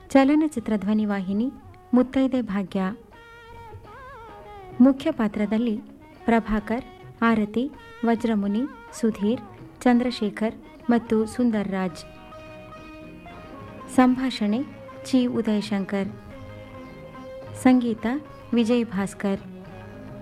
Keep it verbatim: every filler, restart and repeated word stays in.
ಚಲನಚಿತ್ರ ಧ್ವನಿವಾಹಿನಿ ಮುತ್ತೈದೆ ಭಾಗ್ಯ. ಮುಖ್ಯ ಪಾತ್ರದಲ್ಲಿ ಪ್ರಭಾಕರ್, ಆರತಿ, ವಜ್ರಮುನಿ, ಸುಧೀರ್, ಚಂದ್ರಶೇಖರ್ ಮತ್ತು ಸುಂದರ್ ರಾಜ್. ಸಂಭಾಷಣೆ ಚಿ ಉದಯಶಂಕರ್. ಸಂಗೀತ ವಿಜಯ್ ಭಾಸ್ಕರ್.